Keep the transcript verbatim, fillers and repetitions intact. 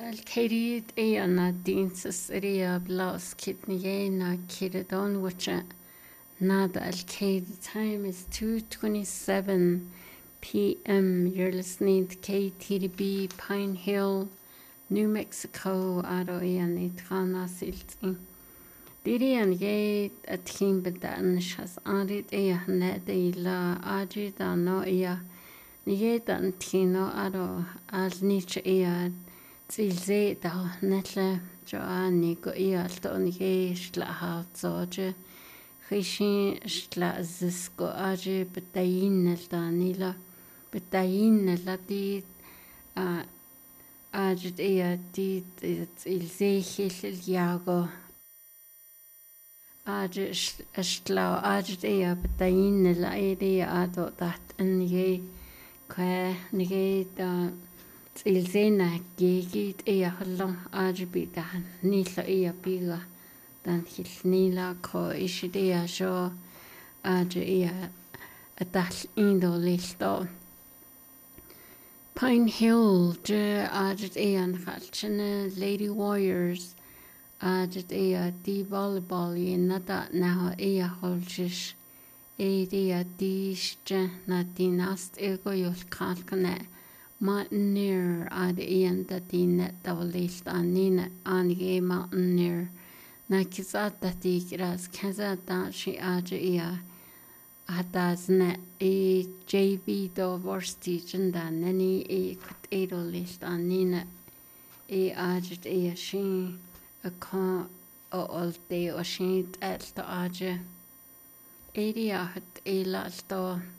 Katie Ayana Dinsus Ria Blouse Kitniyena Kiradon which Nada Al Katie time is two twenty seven P M. You're listening to K T D B Pine Hill, New Mexico, Aro Ian Itrana Silting. Dirian ye at him bedan shas arid ea net la ajida no ea Niedan tino aro al niche ea Zilze da netle Joanni go ea to nie schla hat soje Rishin schla zisko aje betayin da nila betayin la di a ajid ea di zilze hil jago aje schla ajid ea betayin la ea ado dat en ye Kwe nige da Zilzena gigit ea halong ajibita nila ea biga dan hil nila ko ishidea jo aje ea adal indo listo Pine Hill je ajit ea ngalchene Lady Warriors ajit ea di volleyball ye nada naho ea holjish Edia disje na dinast ego yul kalkane mountain near ad ian da dinet davalist anine anige mountain near na kizata digras kazata shi aja ia hadazne e J V do vorsti jenda nani e kut edo list anine e ajit ea shi a con o olte o shi elto aja Edia het ela sto